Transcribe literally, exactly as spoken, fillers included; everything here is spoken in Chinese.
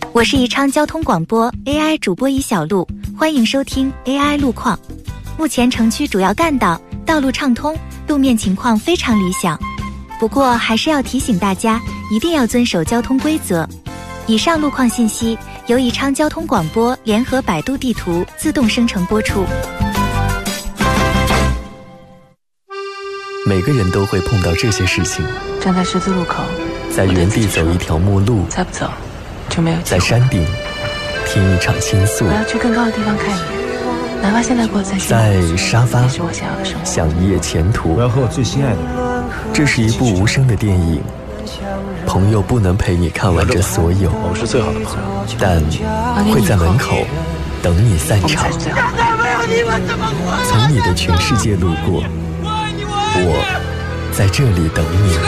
我是宜昌交通广播 A I 主播宜小璐，欢迎收听 A I 路况。目前城区主要干道道路畅通，路面情况非常理想。不过还是要提醒大家，一定要遵守交通规则。以上路况信息由宜昌交通广播联合百度地图自动生成播出。 每个人都会碰到这些事情： 站在十字路口， 在原地走一条陌路， 再不走就没有机会。 在山顶听一场倾诉， 我要去更高的地方看你，哪怕现在过得再辛苦， 在沙发是我想要的生活。 想一夜前途。 我要和我最心爱的人。 这是一部无声的电影，朋友不能陪你看完这所有， 我们是最好的朋友， 但会在门口等你散场。从你的全世界路过，我在这里等你。